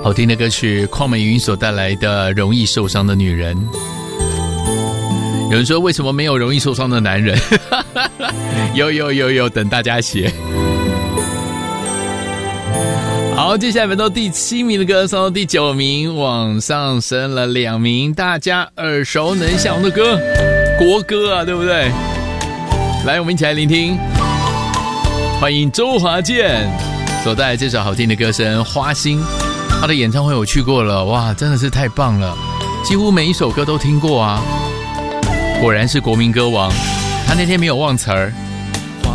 好听的歌曲，邝美云所带来的《容易受伤的女人》。有人说为什么没有容易受伤的男人？有，等大家写。好，接下来本周第7名的歌上到第9名，往上升了2名，大家耳熟能详的歌，国歌啊，对不对？来，我们一起来聆听，欢迎周华健所带来这首好听的歌声《花心》。他的演唱会我去过了，哇，真的是太棒了，几乎每一首歌都听过啊。果然是国民歌王，他那天没有忘词儿，